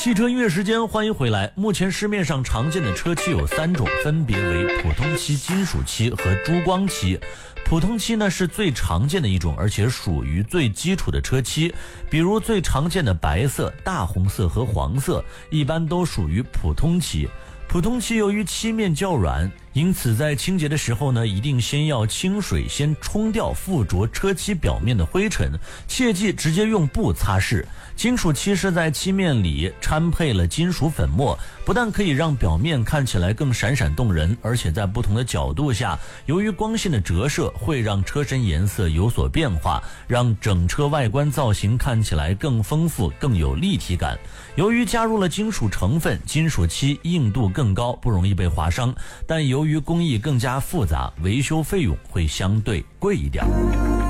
汽车音乐时间，欢迎回来。目前市面上常见的车漆有3种，分别为普通漆、金属漆和珠光漆。普通漆呢是最常见的一种，而且属于最基础的车漆，比如最常见的白色、大红色和黄色，一般都属于普通漆。普通漆由于漆面较软，因此在清洁的时候呢，一定先要清水先冲掉附着车漆表面的灰尘，切忌直接用布擦拭。金属漆是在漆面里掺配了金属粉末，不但可以让表面看起来更闪闪动人，而且在不同的角度下，由于光线的折射会让车身颜色有所变化，让整车外观造型看起来更丰富更有立体感。由于加入了金属成分，金属漆硬度更高，不容易被划伤，但由于工艺更加复杂，维修费用会相对贵一点。